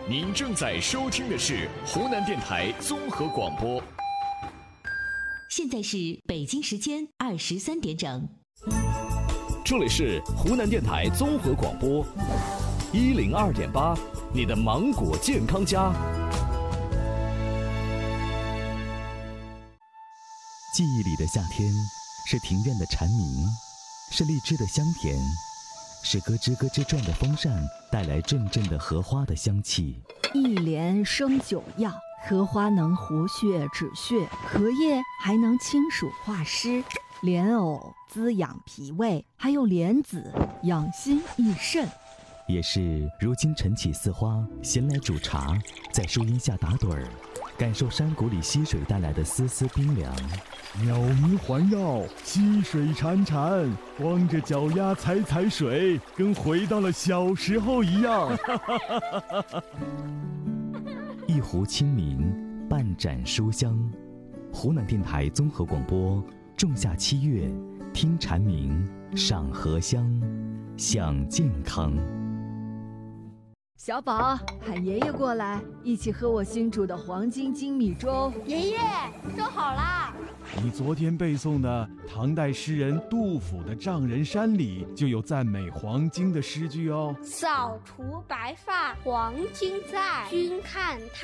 您正在收听的是湖南电台综合广播。 现在是北京时间23点整， 这里是湖南电台综合广播102.8，你的芒果健康家。 记忆里的夏天，是庭院的蝉鸣，是荔枝的香甜，是咯吱咯吱转的风扇带来阵阵的荷花的香气。 一莲生9药，荷花能活血止血，荷叶还能清暑化湿，莲藕滋养脾胃，还有莲子养心益肾。 也是如今晨起似花，闲来煮茶，在树荫下打盹儿，感受山谷里溪水带来的丝丝冰凉。 鸟鸣环绕，溪水潺潺，光着脚丫踩踩水，跟回到了小时候一样。 一壶清明，半盏书香。湖南电台综合广播，仲夏7月，听蝉鸣，赏荷香，享健康。 小宝，喊爷爷过来，一起喝我新煮的黄金精米粥。 爷爷，粥好啦！ 你昨天背诵的唐代诗人杜甫的《丈人山》里就有赞美黄金的诗句哦。 扫除白发黄金在，君看他